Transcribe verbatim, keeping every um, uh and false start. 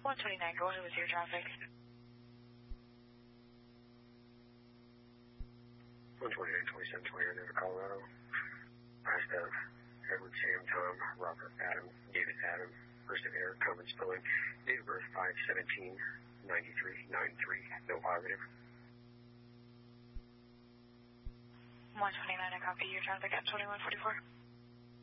one twenty-nine, go ahead with your traffic. one twenty-nine, twenty-seven twenty-nine, Denver, Colorado. Last of Edward, Sam, Tom, Robert, Adam, David, Adam, first of air, common spelling, date of birth five seventeen ninety-three, ninety-three, no positive. one twenty-nine, I copy your traffic at twenty-one forty-four.